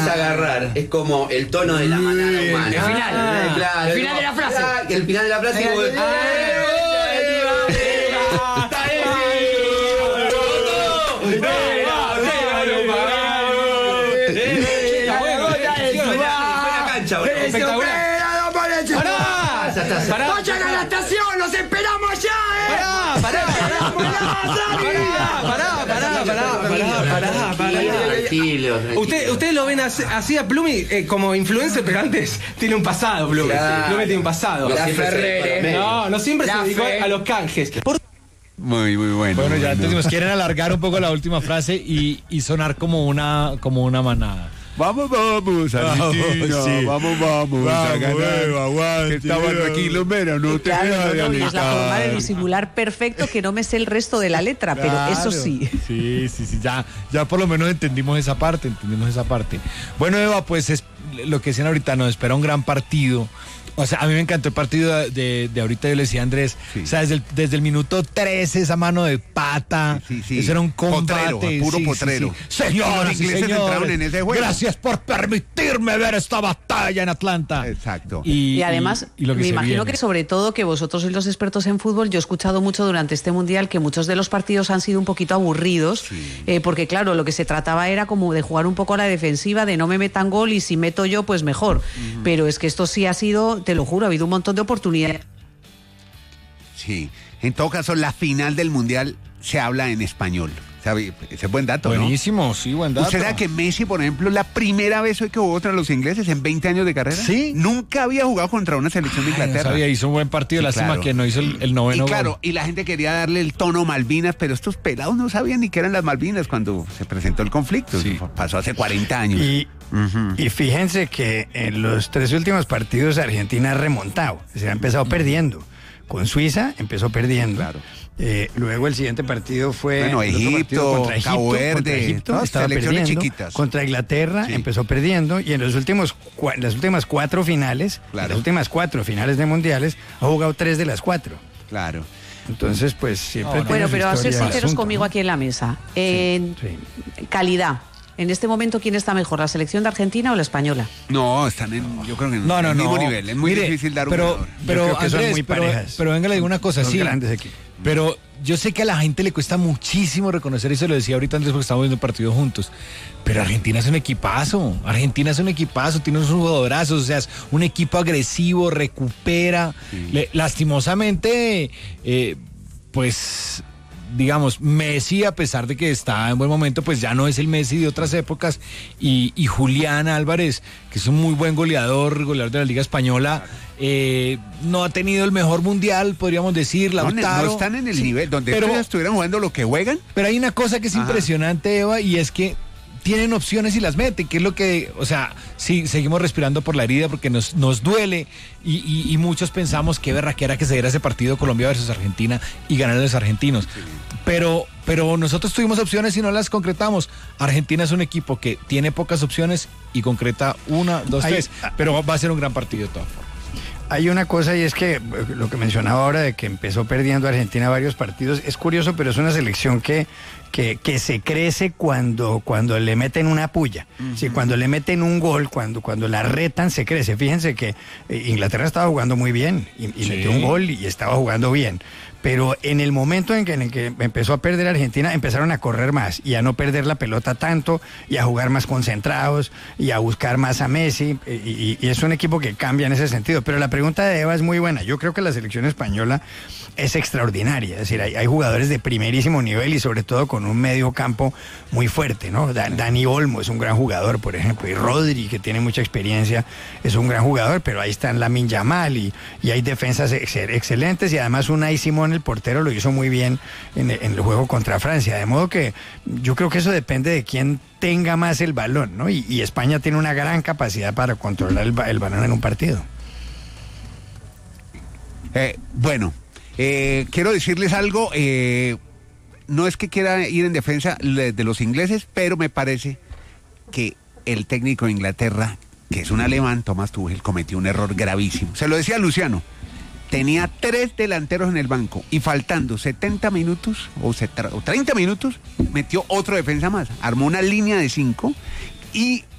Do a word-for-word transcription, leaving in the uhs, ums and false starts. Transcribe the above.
es agarrar, es como el tono de la manada humana. El final, ah, claro, el final de la frase. El final de la frase. ¡Vayan a la estación! ¡Los esperamos allá, eh! ¡Pará, pará, pará! ¡Pará, pará, pará, pará, pará! Usted, ustedes lo ven así, así a Plumi eh, como influencer, pero antes tiene un pasado, Plumi. Claro. Plumi tiene un pasado. La No Ferrere. No, no siempre La se dedicó fe. a los canjes. Por Muy, muy bueno. Bueno, ya bueno. entonces nos quieren alargar un poco la última frase y, y sonar como una, como una manada. Vamos, vamos, Argentina, Vamos, sí. vamos, vamos, a Vamos, ganar. huevo, aguante, Que estaba huevo. tranquilo, mira, no te Claro, dejas de no, no, y es la forma de alistar. disimular perfecto que no me sé el resto de la letra, pero eso Claro. sí. Sí, sí, sí, ya, ya por lo menos entendimos esa parte, entendimos esa parte. Bueno, Eva, pues es lo que decían ahorita, nos espera un gran partido. O sea, a mí me encantó el partido de, de, de ahorita, yo le decía a Andrés, Sí. o sea, desde el, desde el minuto trece, esa mano de pata, Sí, sí, sí. eso era un combate. Potrero, puro sí, sí, potrero. sí. Señoras Los y ingleses entraron señores, en ese juego. gracias por permitirme ver esta batalla en Atlanta. Exacto. Y, además, y lo que me se imagino viene. que sobre todo que vosotros sois los expertos en fútbol, yo he escuchado mucho durante este Mundial que muchos de los partidos han sido un poquito aburridos, Sí. eh, porque claro, lo que se trataba era como de jugar un poco a la defensiva, de no me metan gol y si meto yo, pues mejor. Uh-huh. Pero es que esto sí ha sido, te lo juro, ha habido un montón de oportunidades. Sí. En todo caso, la final del Mundial se habla en español. ¿Sabe? Ese es buen dato, ¿no? Buenísimo, sí, buen dato. ¿Usted sabe que Messi, por ejemplo, la primera vez hoy que jugó contra los ingleses en veinte años de carrera? Sí. Nunca había jugado contra una selección de Ay, no Inglaterra. sabía, hizo un buen partido, Sí, lástima claro. que no hizo el, el noveno Y claro, gol. y la gente quería darle el tono Malvinas, pero estos pelados no sabían ni qué eran las Malvinas cuando se presentó el conflicto. Sí. Pasó hace cuarenta años. Y, Ujú. y fíjense que en los tres últimos partidos Argentina ha remontado, se ha empezado perdiendo. Con Suiza empezó perdiendo. Claro. Eh, luego el siguiente partido fue Bueno, el otro Egipto, partido contra Egipto, Cabo Verde, contra Egipto, todas estaba selecciones perdiendo. chiquitas. Contra Inglaterra Sí. empezó perdiendo y en los últimos cua- las últimas cuatro finales, Claro. las últimas cuatro finales de mundiales, ha jugado tres de las cuatro. Claro. Entonces, pues siempre. No, no. tiene Bueno, su pero a ser historia el sinceros asunto, conmigo ¿no? aquí en la mesa. En Sí. calidad, en este momento, ¿quién está mejor, la selección de Argentina o la española? No, están en, yo creo que en No, no, el no. mismo nivel. Es muy Mire, difícil dar un pero, ganador. pero creo que son Andrés, muy pero, parejas. pero venga, le digo una cosa, Son sí. grandes equipos. Pero yo sé que a la gente le cuesta muchísimo reconocer, y se lo decía ahorita Andrés porque estamos viendo el partido juntos, pero Argentina es un equipazo, Argentina es un equipazo, tiene unos jugadorazos, o sea, es un equipo agresivo, recupera, Sí. Le- lastimosamente, eh, pues... digamos, Messi, a pesar de que está en buen momento, pues ya no es el Messi de otras épocas, y, y Julián Álvarez, que es un muy buen goleador, goleador de la Liga Española, eh, no ha tenido el mejor mundial, podríamos decir, No, Lautaro. no están en el Sí, nivel donde pero, estos estuvieran jugando lo que juegan. pero hay una cosa que es Ajá. impresionante, Eva, y es que tienen opciones y las meten, que es lo que, o sea, sí, seguimos respirando por la herida porque nos, nos duele y, y, y muchos pensamos que berraquera que se diera ese partido Colombia versus Argentina y ganar a los argentinos. Pero, pero nosotros tuvimos opciones y no las concretamos. Argentina es un equipo que tiene pocas opciones y concreta una, dos, Hay- tres, pero va a ser un gran partido de todas formas. Hay una cosa y es que eh, lo que mencionaba ahora de que empezó perdiendo Argentina varios partidos, es curioso, pero es una selección que, que, que se crece cuando, cuando le meten una puya. Uh-huh. Sí, cuando le meten un gol, cuando, cuando la retan, se crece. Fíjense que eh, Inglaterra estaba jugando muy bien y, y Sí. metió un gol y estaba jugando bien. Pero en el momento en que, en el que empezó a perder Argentina, empezaron a correr más y a no perder la pelota tanto y a jugar más concentrados y a buscar más a Messi. Y, y, y es un equipo que cambia en ese sentido. Pero la pregunta de Eva es muy buena. Yo creo que la selección española es extraordinaria. Es decir, hay, hay jugadores de primerísimo nivel y sobre todo con un medio campo muy fuerte, ¿no? Da, Dani Olmo es un gran jugador, por ejemplo, y Rodri, que tiene mucha experiencia, es un gran jugador, pero ahí están Lamine Yamal y, y hay defensas ex excelentes y además Unai Simón, el portero, lo hizo muy bien en, en el juego contra Francia. De modo que yo creo que eso depende de quién tenga más el balón, ¿no? Y, y España tiene una gran capacidad para controlar el, el balón en un partido. Eh, bueno, eh, quiero decirles algo. Eh, no es que quiera ir en defensa de los ingleses, pero me parece que el técnico de Inglaterra, que es un alemán, Thomas Tuchel, cometió un error gravísimo. Se lo decía Luciano. Tenía tres delanteros en el banco y faltando setenta minutos o treinta minutos, metió otro defensa más. Armó una línea de cinco y